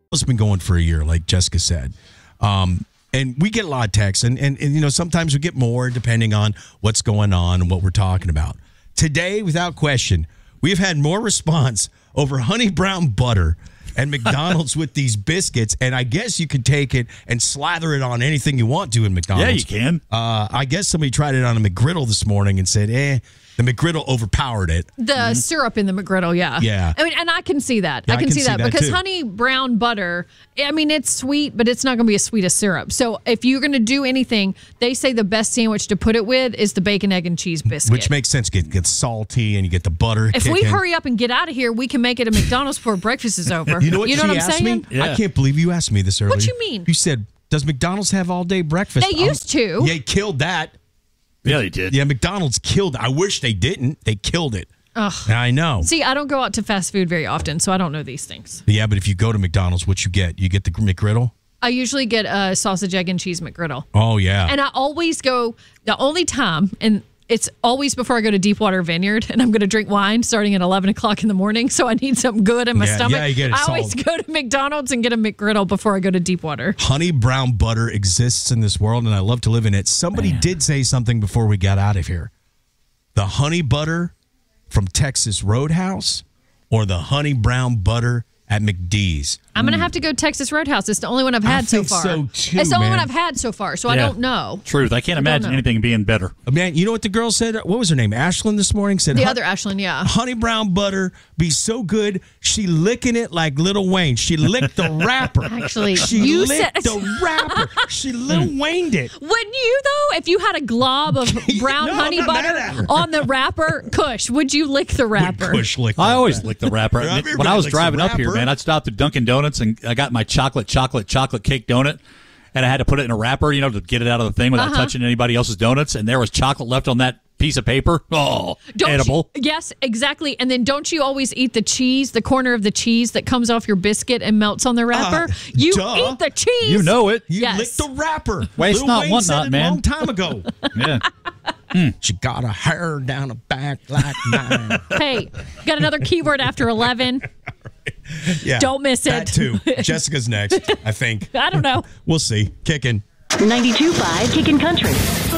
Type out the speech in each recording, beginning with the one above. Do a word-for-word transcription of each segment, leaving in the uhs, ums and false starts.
It's been going for a year, like Jessica said. Um, and we get a lot of texts, and, and, and, you know, sometimes we get more depending on what's going on and what we're talking about. Today, without question, we've had more response over honey brown butter and McDonald's with these biscuits, and I guess you could take it and slather it on anything you want to in McDonald's. Yeah, you can. Uh, I guess somebody tried it on a McGriddle this morning and said, eh, the McGriddle overpowered it. The mm-hmm. syrup in the McGriddle, yeah. Yeah. I mean, and I can see that. Yeah, I, can I can see, see that, that because too. honey brown butter, I mean, it's sweet, but it's not going to be as sweet as syrup. So if you're going to do anything, they say the best sandwich to put it with is the bacon, egg, and cheese biscuit. Which makes sense. It gets salty and you get the butter If kicking. we hurry up and get out of here, we can make it a McDonald's before breakfast is over. You know what you know she what I'm asked saying? me? Yeah. I can't believe you asked me this earlier. What you mean? You said, does McDonald's have all-day breakfast? They used to. Yeah, killed that. Yeah, they did. Yeah, McDonald's killed it. I wish they didn't. They killed it. Ugh. I know. See, I don't go out to fast food very often, so I don't know these things. Yeah, but if you go to McDonald's, what you get? You get the McGriddle? I usually get a sausage, egg, and cheese McGriddle. Oh, yeah. And I always go, the only time, and it's always before I go to Deepwater Vineyard, and I'm going to drink wine starting at eleven o'clock in the morning, so I need something good in my yeah, stomach. Yeah, you get it I always solved. go to McDonald's and get a McGriddle before I go to Deepwater. Honey brown butter exists in this world, and I love to live in it. Somebody Man. did say something before we got out of here. The honey butter from Texas Roadhouse or the honey brown butter at McD's? I'm going to have to go Texas Roadhouse. It's the only one I've had I think so far. so too, it's the only man. one I've had so far, so I Yeah. don't know. Truth. I can't I imagine don't know. anything being better. Man, you know what the girl said? What was her name? Ashlyn this morning said The "Hon- other Ashlyn, yeah. honey brown butter be so good. She licking it like Lil Wayne. She licked the wrapper. Actually, she you licked said- the wrapper. She Lil Wayne'd it. Wouldn't you, though, if you had a glob of brown No, honey I'm not mad at butter her. on the wrapper, Kush, would you lick the wrapper? Kush licked I that always wrapper. lick the wrapper. Yeah, everybody When I was licks the driving up here, wrapper. man, I stopped at Dunkin' Donuts and I got my chocolate, chocolate, chocolate cake donut. And I had to put it in a wrapper, you know, to get it out of the thing without Uh-huh. touching anybody else's donuts. And there was chocolate left on that piece of paper. Oh, Don't edible. You, yes, exactly. And then don't you always eat the cheese, the corner of the cheese that comes off your biscuit and melts on the wrapper? Uh, you duh. eat the cheese. You know it. You Yes. licked the wrapper. Waste Lil not, Wayne want said not, it man. a long time ago. Yeah. She got her hair down the back like mine. Hey, got another keyword after eleven. Yeah, Don't miss it. That too. Jessica's next, I think. I don't know. We'll see. Kicking. ninety-two point five Kickin' Country.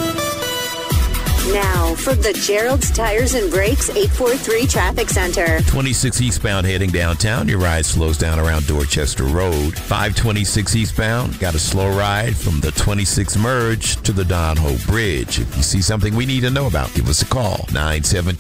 Now, from the Gerald's Tires and Brakes eight four three Traffic Center. twenty-six eastbound heading downtown. Your ride slows down around Dorchester Road. five twenty-six eastbound. Got a slow ride from the twenty-six merge to the Don Ho Bridge. If you see something we need to know about, give us a call. nine seven